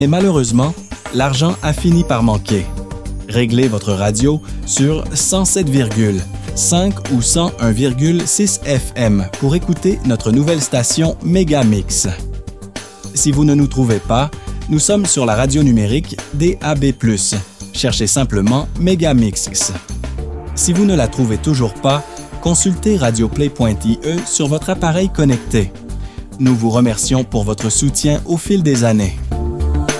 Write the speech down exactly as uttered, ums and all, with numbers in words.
Et malheureusement, l'argent a fini par manquer. Réglez votre radio sur cent sept virgule cinq ou cent un virgule six F M pour écouter notre nouvelle station Megamix. Si vous ne nous trouvez pas, nous sommes sur la radio numérique D A B plus. Cherchez simplement Megamix. Si vous ne la trouvez toujours pas, consultez radioplay point I E sur votre appareil connecté. Nous vous remercions pour votre soutien au fil des années.